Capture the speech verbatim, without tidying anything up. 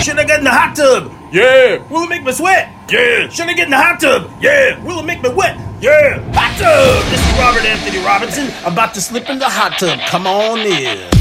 Should I get in the hot tub? Yeah. Will it make me sweat? Yeah. Should I get in the hot tub? Yeah. Will it make me wet? Yeah. Hot tub. This is Robert Anthony Robinson. About to slip in the hot tub. Come on in.